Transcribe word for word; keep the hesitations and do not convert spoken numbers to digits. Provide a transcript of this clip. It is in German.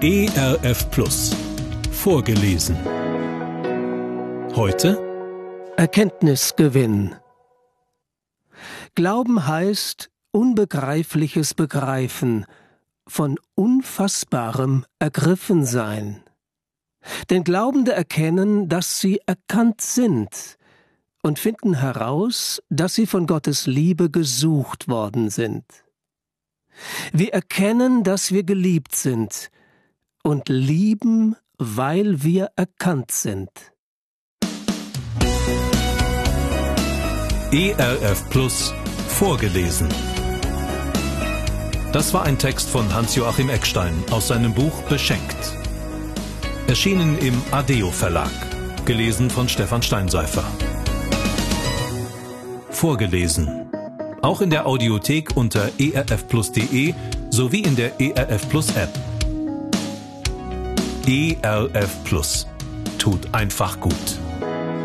E R F Plus. Vorgelesen. Heute Erkenntnisgewinn. Glauben heißt unbegreifliches Begreifen, von Unfassbarem ergriffen sein. Denn Glaubende erkennen, dass sie erkannt sind und finden heraus, dass sie von Gottes Liebe gesucht worden sind. Wir erkennen, dass wir geliebt sind und lieben, weil wir erkannt sind. E R F Plus. Vorgelesen. Das war ein Text von Hans-Joachim Eckstein aus seinem Buch Beschenkt. Erschienen im Adeo Verlag. Gelesen von Stefan Steinseifer. Vorgelesen. Auch in der Audiothek unter e r f plus punkt de sowie in der E R F Plus App. E R F Plus. Tut einfach gut.